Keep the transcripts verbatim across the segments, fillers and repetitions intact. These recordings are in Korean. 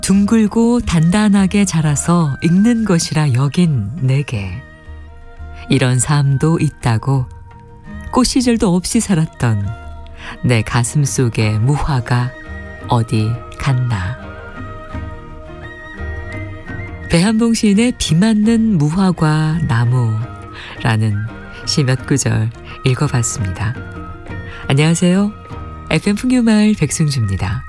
둥글고 단단하게 자라서 익는 것이라 여긴 내게 이런 삶도 있다고 꽃 시절도 없이 살았던 내 가슴 속의 무화가 어디 갔나. 배한봉 시인의 비 맞는 무화과 나무라는 시 몇 구절 읽어봤습니다. 안녕하세요. 에프엠 풍류마을 백승주입니다.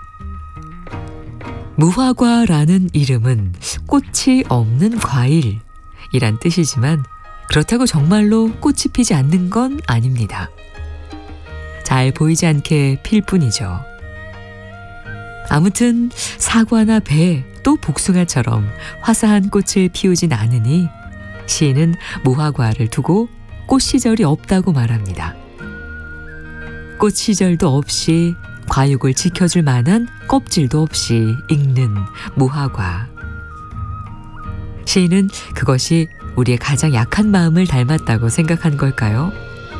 무화과라는 이름은 꽃이 없는 과일이란 뜻이지만 그렇다고 정말로 꽃이 피지 않는 건 아닙니다. 잘 보이지 않게 필 뿐이죠. 아무튼 사과나 배 또 복숭아처럼 화사한 꽃을 피우진 않으니 시인은 무화과를 두고 꽃 시절이 없다고 말합니다. 꽃 시절도 없이 과육을 지켜줄 만한 껍질도 없이 익는 무화과. 시인은 그것이 우리의 가장 약한 마음을 닮았다고 생각한 걸까요?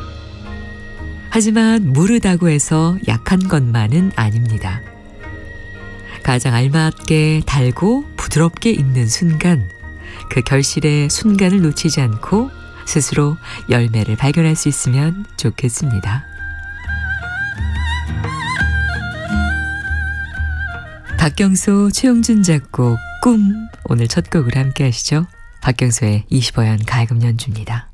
하지만 무르다고 해서 약한 것만은 아닙니다. 가장 알맞게 달고 부드럽게 익는 순간, 그 결실의 순간을 놓치지 않고 스스로 열매를 발견할 수 있으면 좋겠습니다. 박경수, 최용준 작곡 꿈, 오늘 첫 곡으로 함께 하시죠. 박경수의 이십오 연 가야금 연주입니다.